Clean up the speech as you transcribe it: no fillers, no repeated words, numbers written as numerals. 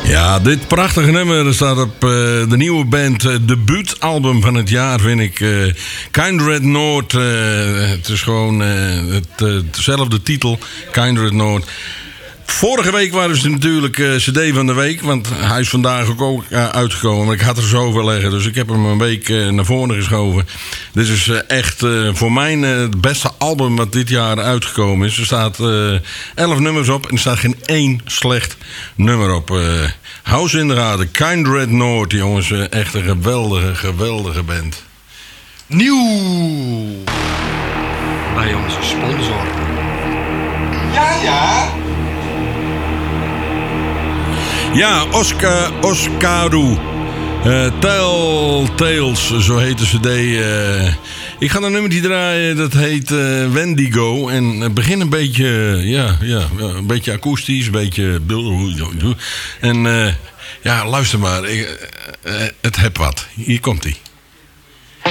Ja, dit prachtige nummer staat op de nieuwe band, debuutalbum van het jaar, vind ik. Kindred Noord. Het is gewoon hetzelfde titel, Kindred Noord. Vorige week waren ze natuurlijk CD van de week, want hij is vandaag ook uitgekomen. Maar ik had er zoveel leggen, dus ik heb hem een week naar voren geschoven. Dit is echt voor mij het beste album wat dit jaar uitgekomen is. Er staat 11 nummers op en er staat geen één slecht nummer op. Hou ze in de gaten. Kindred Noord, jongens. Echt een geweldige band. Nieuw bij onze sponsor. Ja. Ja, Oscaru. Tales, zo heet de CD. Ik ga een nummertje draaien, dat heet Wendigo. En het begint een beetje, een beetje akoestisch, een beetje... En luister maar, het heb wat. Hier komt-ie.